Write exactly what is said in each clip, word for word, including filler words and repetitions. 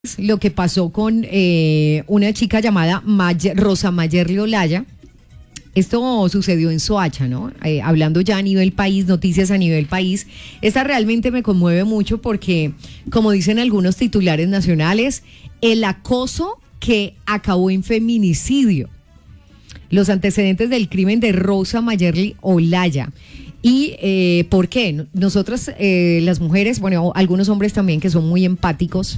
Lo que pasó con eh, una chica llamada May- Rosa Mayerly Olaya. Esto sucedió en Soacha, ¿no? Eh, hablando ya a nivel país, noticias a nivel país. Esta realmente me conmueve mucho porque, como dicen algunos titulares nacionales, el acoso que acabó en feminicidio. Los antecedentes del crimen de Rosa Mayerly Olaya. ¿Y eh, por qué? Nosotras, eh, las mujeres, bueno, algunos hombres también que son muy empáticos.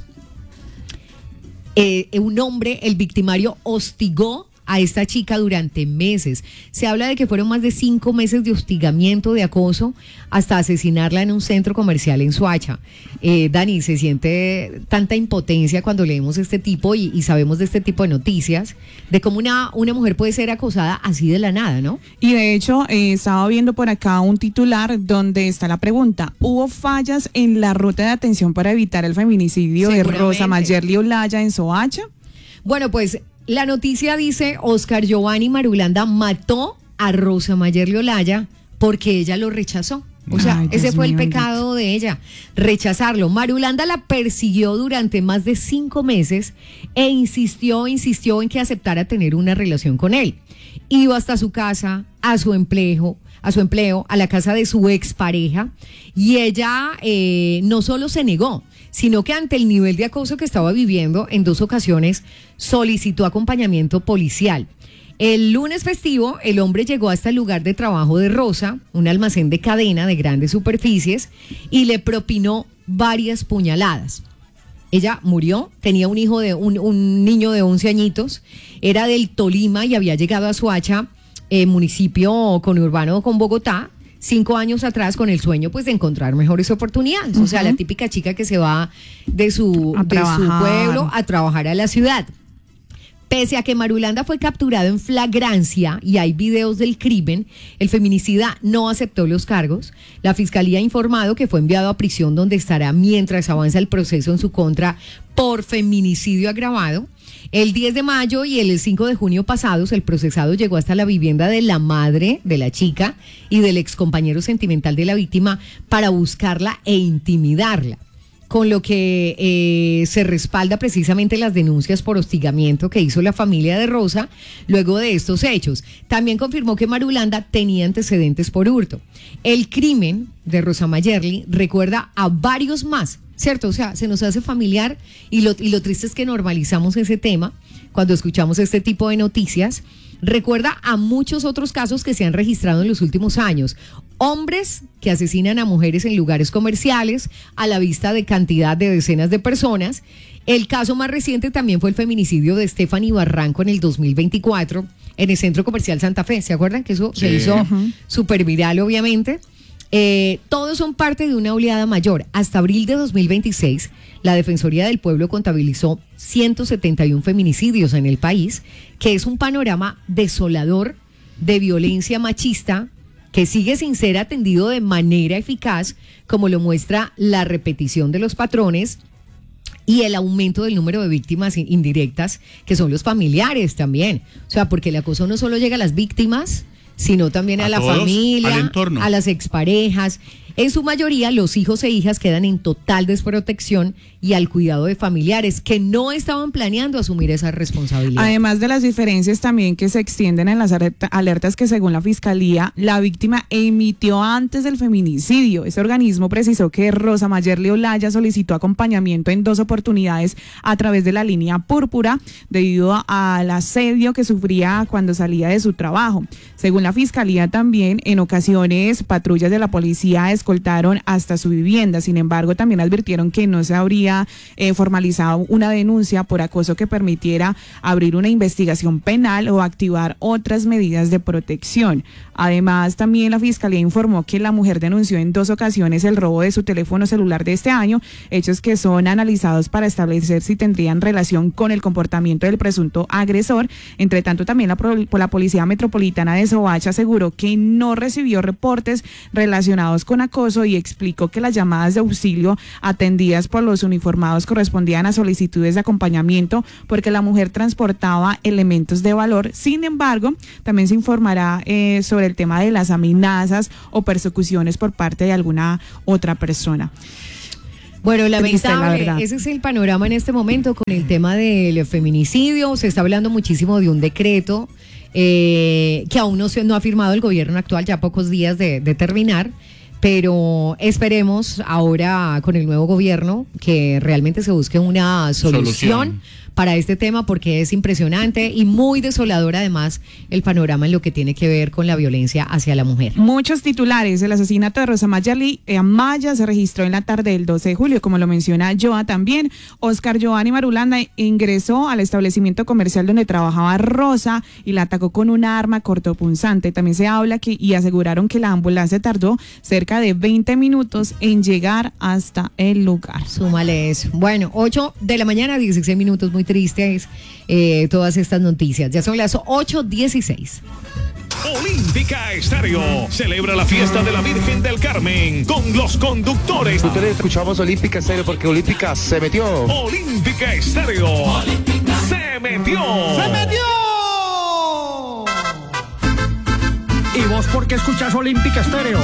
Eh, un hombre, el victimario, hostigó a esta chica durante meses. Se habla de que fueron más de cinco meses de hostigamiento, de acoso, hasta asesinarla en un centro comercial en Soacha. Eh, Dani, se siente tanta impotencia cuando leemos este tipo y, y sabemos de este tipo de noticias, de cómo una, una mujer puede ser acosada así de la nada, ¿no? Y de hecho, eh, estaba viendo por acá un titular donde está la pregunta: ¿hubo fallas en la ruta de atención para evitar el feminicidio de Rosa Mayerly Olaya en Soacha? Bueno, pues la noticia dice: Oscar Giovanni Marulanda mató a Rosa Mayerly Olaya porque ella lo rechazó. O sea, Ay, ese fue el pecado de ella, rechazarlo. Marulanda la persiguió durante más de cinco meses e insistió, insistió en que aceptara tener una relación con él. Iba hasta su casa, a su empleo, a su empleo, a la casa de su expareja, y ella eh, no solo se negó, sino que ante el nivel de acoso que estaba viviendo, en dos ocasiones solicitó acompañamiento policial. El lunes festivo, el hombre llegó hasta el lugar de trabajo de Rosa, un almacén de cadena de grandes superficies, y le propinó varias puñaladas. Ella murió, tenía un hijo de un, un niño de once añitos, era del Tolima y había llegado a Soacha, eh, municipio conurbano con Bogotá, cinco años atrás, con el sueño pues de encontrar mejores oportunidades. Uh-huh. O sea, la típica chica que se va de su, de su pueblo a trabajar a la ciudad. Pese a que Marulanda fue capturado en flagrancia y hay videos del crimen, el feminicida no aceptó los cargos. La fiscalía ha informado que fue enviado a prisión, donde estará mientras avanza el proceso en su contra por feminicidio agravado. El diez de mayo y el cinco de junio pasados, el procesado llegó hasta la vivienda de la madre de la chica y del excompañero sentimental de la víctima para buscarla e intimidarla, con lo que eh, se respalda precisamente las denuncias por hostigamiento que hizo la familia de Rosa luego de estos hechos. También confirmó que Marulanda tenía antecedentes por hurto. El crimen de Rosa Mayerly recuerda a varios más, ¿cierto? O sea, se nos hace familiar y lo, y lo triste es que normalizamos ese tema cuando escuchamos este tipo de noticias. Recuerda a muchos otros casos que se han registrado en los últimos años. Hombres que asesinan a mujeres en lugares comerciales a la vista de cantidad de decenas de personas. El caso más reciente también fue el feminicidio de Stephanie Barranco en el dos mil veinticuatro en el Centro Comercial Santa Fe. ¿Se acuerdan que eso sí. se hizo uh-huh. súper viral, obviamente? Eh, todos son parte de una oleada mayor. Hasta abril de dos mil veintiséis, la Defensoría del Pueblo contabilizó ciento setenta y uno feminicidios en el país, que es un panorama desolador de violencia machista que sigue sin ser atendido de manera eficaz, como lo muestra la repetición de los patrones y el aumento del número de víctimas indirectas, que son los familiares también. O sea, porque el acoso no solo llega a las víctimas, sino también a, a la todos, familia, a las exparejas. En su mayoría, los hijos e hijas quedan en total desprotección y al cuidado de familiares que no estaban planeando asumir esa responsabilidad. Además de las diferencias también que se extienden en las alertas que, según la Fiscalía, la víctima emitió antes del feminicidio. Este organismo precisó que Rosa Mayerly Olaya solicitó acompañamiento en dos oportunidades a través de la línea púrpura debido al asedio que sufría cuando salía de su trabajo. Según la Fiscalía también, en ocasiones, patrullas de la policía escoltaron hasta su vivienda. Sin embargo, también advirtieron que no se habría eh, formalizado una denuncia por acoso que permitiera abrir una investigación penal o activar otras medidas de protección. Además, también la Fiscalía informó que la mujer denunció en dos ocasiones el robo de su teléfono celular de este año, hechos que son analizados para establecer si tendrían relación con el comportamiento del presunto agresor. Entre tanto, también la, la Policía Metropolitana de Soacha aseguró que no recibió reportes relacionados con acoso y explicó que las llamadas de auxilio atendidas por los uniformados correspondían a solicitudes de acompañamiento porque la mujer transportaba elementos de valor. Sin embargo, también se informará eh, sobre el tema de las amenazas o persecuciones por parte de alguna otra persona. Bueno, Triste, la lamentable, verdad. ese es el panorama en este momento con el tema del feminicidio. Se está hablando muchísimo de un decreto eh, que aún no, se, no ha firmado el gobierno actual, ya pocos días de, de terminar. Pero esperemos ahora con el nuevo gobierno que realmente se busque una solución, solución para este tema, porque es impresionante y muy desolador además el panorama en lo que tiene que ver con la violencia hacia la mujer. Muchos titulares. El asesinato de Rosa Mayerly Amaya se registró en la tarde del doce de julio, como lo menciona Joa también. Oscar Giovanni Marulanda ingresó al establecimiento comercial donde trabajaba Rosa y la atacó con una arma cortopunzante. También se habla que y aseguraron que la ambulancia tardó cerca de veinte minutos en llegar hasta el lugar. Súmale eso. Bueno, ocho de la mañana, dieciséis minutos, muy tristes eh, todas estas noticias. Ya son las ocho dieciséis. Olímpica Estéreo celebra la fiesta de la Virgen del Carmen con los conductores. Ustedes escuchamos Olímpica Estéreo porque Olímpica se metió. Olímpica Estéreo Olímpica se metió. ¡Se metió! ¿Y vos por qué escuchás Olímpica Estéreo?